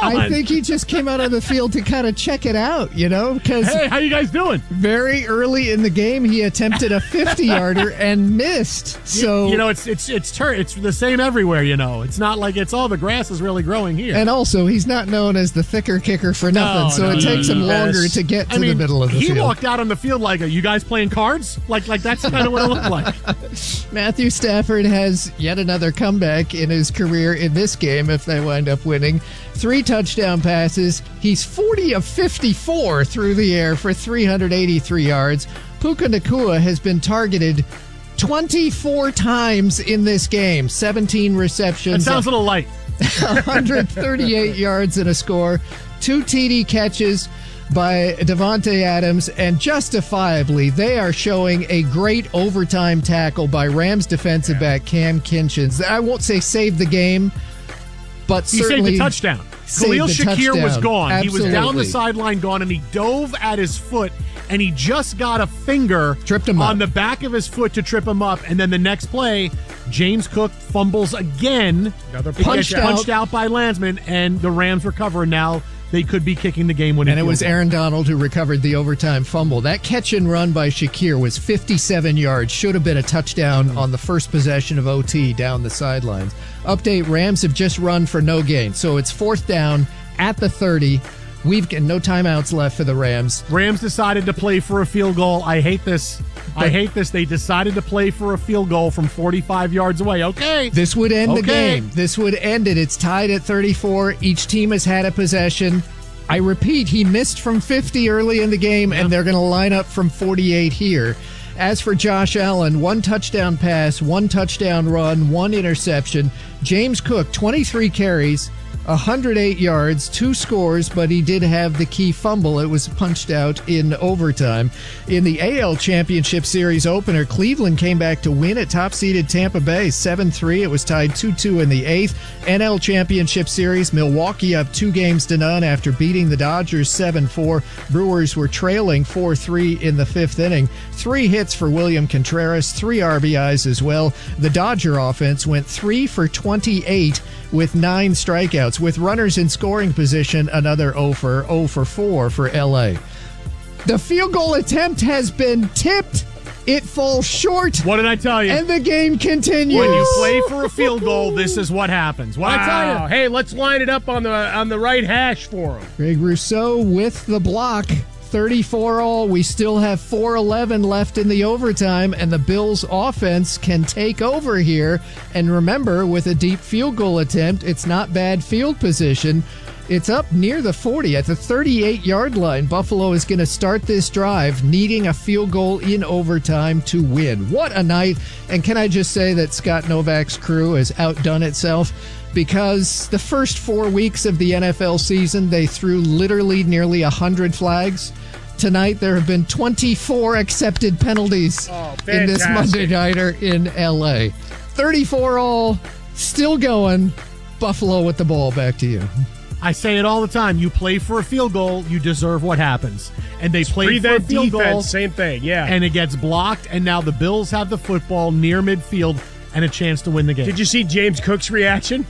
I think he just came out of the field to kind of check it out, because hey, how you guys doing? Very early in the game, he attempted a 50-yarder and missed. So it's the same everywhere. It's not like it's all the grass is really growing here. And also, he's not known as the thicker kicker for nothing, so it takes him longer to get to the middle of the field. He walked out on the field like, "Are you guys playing cards?" Like that's kind of what it looked like. Matthew Stafford has yet another comeback in his career in this game if they wind up winning. 3 touchdown passes. He's 40 of 54 through the air for 383 yards. Puka Nacua has been targeted 24 times in this game. 17 receptions. That sounds a little light. 138 yards and a score. 2 TD catches by Davante Adams, and justifiably, they are showing a great overtime tackle by Rams defensive back Cam Kinchins. I won't say save the game, but he certainly saved the touchdown. Khalil Shakir was gone. Absolutely. He was down the sideline gone, and he dove at his foot, and he just got a finger tripped him on up. the back of his foot to trip him up, and then the next play, James Cook fumbles again. Another punched out by Landsman, and the Rams recover, and now they could be kicking the game winning. And it was Aaron Donald who recovered the overtime fumble. That catch and run by Shakir was 57 yards. Should have been a touchdown on the first possession of OT down the sidelines. Update, Rams have just run for no gain. So it's 4th down at the 30. We've got no timeouts left for the Rams. Rams decided to play for a field goal. I hate this. They decided to play for a field goal from 45 yards away. Okay. This would end the game. This would end it. It's tied at 34. Each team has had a possession. I repeat, he missed from 50 early in the game, and they're going to line up from 48 here. As for Josh Allen, 1 touchdown pass, 1 touchdown run, 1 interception. James Cook, 23 carries, 108 yards, 2 scores, but he did have the key fumble. It was punched out in overtime. In the AL Championship Series opener, Cleveland came back to win at top-seeded Tampa Bay 7-3. It was tied 2-2 in the 8th. NL Championship Series, Milwaukee up 2-0 after beating the Dodgers 7-4. Brewers were trailing 4-3 in the 5th inning. 3 hits for William Contreras, 3 RBIs as well. The Dodger offense went 3 for 28 with 9 strikeouts. With runners in scoring position, another 0 for 4 for LA. The field goal attempt has been tipped. It falls short. What did I tell you? And the game continues. When you play for a field goal, this is what happens. What I tell you? Hey, let's line it up on the right hash for him. Greg Rousseau with the block. 34 all. We still have 4:11 left in the overtime, and the Bills offense can take over here. And remember, with a deep field goal attempt, it's not bad field position. It's up near the 40 at the 38-yard line. Buffalo is going to start this drive needing a field goal in overtime to win. What a night. And can I just say that Scott Novak's crew has outdone itself? Because the first 4 weeks of the NFL season, they threw literally nearly 100 flags. Tonight, there have been 24 accepted penalties in this Monday Nighter in L.A. 34 all, still going. Buffalo with the ball. Back to you. I say it all the time. You play for a field goal, you deserve what happens. And they played for a field goal. Same thing, yeah. And it gets blocked, and now the Bills have the football near midfield and a chance to win the game. Did you see James Cook's reaction?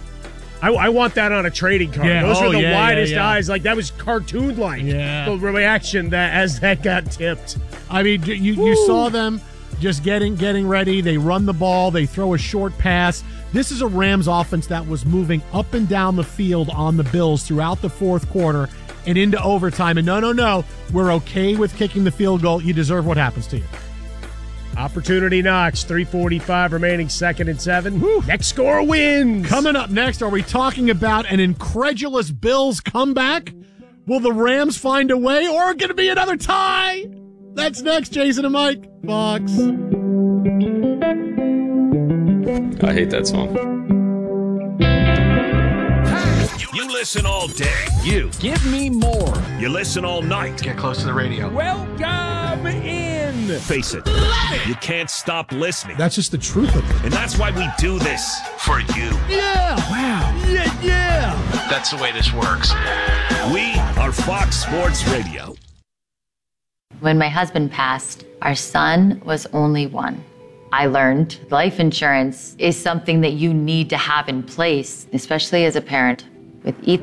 I want that on a trading card. Yeah. Those were the widest yeah. eyes. Like, that was cartoon-like. Yeah. The reaction as that got tipped. I mean, you saw them just getting ready. They run the ball. They throw a short pass. This is a Rams offense that was moving up and down the field on the Bills throughout the 4th quarter and into overtime. And no, we're okay with kicking the field goal. You deserve what happens to you. Opportunity knocks. 3:45 remaining, 2nd and 7. Woo. Next score wins. Coming up next, are we talking about an incredulous Bills comeback? Will the Rams find a way, or going to be another tie? That's next. Jason and Mike, Fox. I hate that song. You listen all day. You. Give me more. You listen all night. Get close to the radio. Welcome in. Face it. You can't stop listening. That's just the truth of it. And that's why we do this. For you. Yeah. Wow. Yeah. That's the way this works. We are Fox Sports Radio. When my husband passed, our son was only 1. I learned life insurance is something that you need to have in place, especially as a parent. With Ethan